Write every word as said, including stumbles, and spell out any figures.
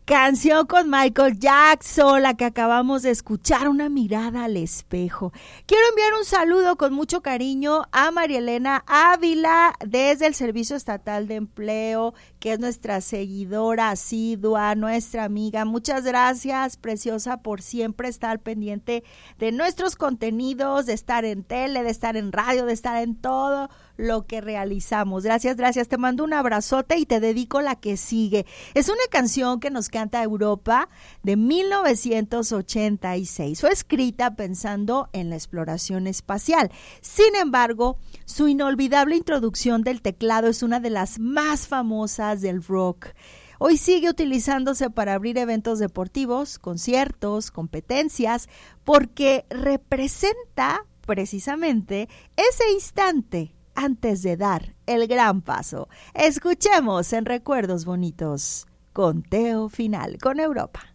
Canción con Michael Jackson, la que acabamos de escuchar, Una mirada al espejo. Quiero enviar un saludo con mucho cariño a María Elena Ávila desde el Servicio Estatal de Empleo, que es nuestra seguidora asidua, nuestra amiga. Muchas gracias, preciosa, por siempre estar al pendiente de nuestros contenidos, de estar en tele, de estar en radio, de estar en todo lo que realizamos. Gracias, gracias. Te mando un abrazote y te dedico la que sigue. Es una canción que nos canta Europa de mil novecientos ochenta y seis. Fue escrita pensando en la exploración espacial. Sin embargo, su inolvidable introducción del teclado es una de las más famosas del rock. Hoy sigue utilizándose para abrir eventos deportivos, conciertos, competencias, porque representa precisamente ese instante antes de dar el gran paso. Escuchemos en Recuerdos Bonitos, Conteo Final con Europa.